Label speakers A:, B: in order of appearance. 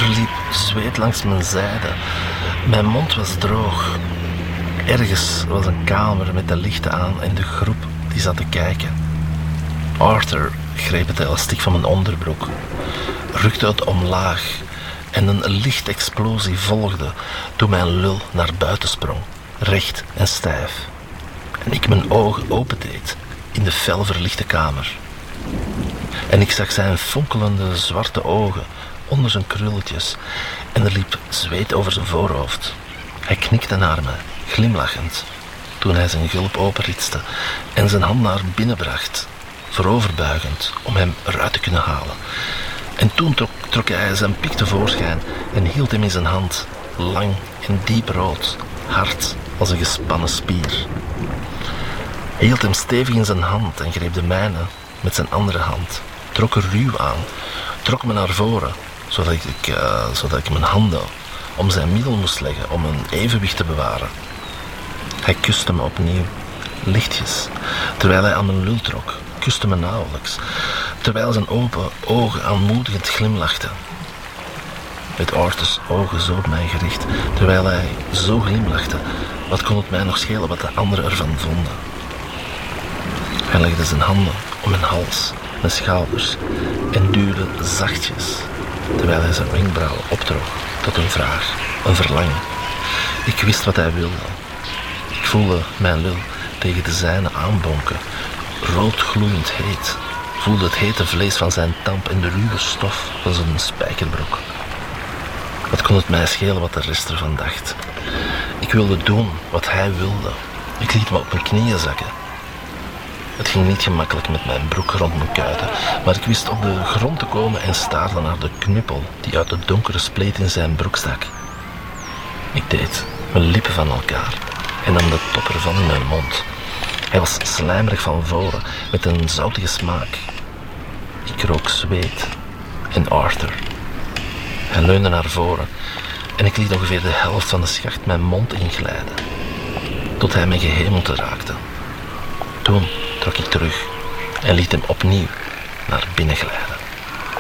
A: Er liep zweet langs mijn zijde. Mijn mond was droog. Ergens was een kamer met de lichten aan en de groep die zat te kijken. Arthur greep het elastiek van mijn onderbroek, rukte het omlaag en een lichte explosie volgde toen mijn lul naar buiten sprong, recht en stijf. En ik mijn ogen opendeed in de fel verlichte kamer. En ik zag zijn fonkelende zwarte ogen onder zijn krulletjes en er liep zweet over zijn voorhoofd. Hij knikte naar me, glimlachend, toen hij zijn gulp openritste en zijn hand naar binnen bracht, vooroverbuigend om hem eruit te kunnen halen. En toen trok hij zijn pik tevoorschijn en hield hem in zijn hand, lang en diep rood, hard als een gespannen spier. Hij hield hem stevig in zijn hand en greep de mijne met zijn andere hand, trok er ruw aan, trok me naar voren, zodat ik mijn handen om zijn middel moest leggen om een evenwicht te bewaren. Hij kuste me opnieuw, lichtjes, terwijl hij aan mijn lul trok, kuste me nauwelijks, terwijl zijn open ogen aanmoedigend glimlachten. Met Arthurs ogen zo op mij gericht, terwijl hij zo glimlachte, wat kon het mij nog schelen wat de anderen ervan vonden. Hij legde zijn handen om mijn hals, mijn schouders en duwde zachtjes, terwijl hij zijn wenkbrauwen optrok tot een vraag, een verlangen. Ik wist wat hij wilde. Ik voelde mijn lul tegen de zijne aanbonken, rood gloeiend heet. Voelde het hete vlees van zijn tand en de ruwe stof van zijn spijkerbroek. Wat kon het mij schelen wat de rest ervan dacht? Ik wilde doen wat hij wilde. Ik liet me op mijn knieën zakken. Het ging niet gemakkelijk met mijn broek rond mijn kuiten, maar ik wist op de grond te komen en staarde naar de knuppel die uit de donkere spleet in zijn broek stak. Ik deed mijn lippen van elkaar en nam de top ervan in mijn mond. Hij was slijmerig van voren, met een zoutige smaak. Ik rook zweet en Arthur. Hij leunde naar voren en ik liet ongeveer de helft van de schacht mijn mond inglijden, tot hij mijn gehemelte raakte. Toen trok ik terug en liet hem opnieuw naar binnen glijden.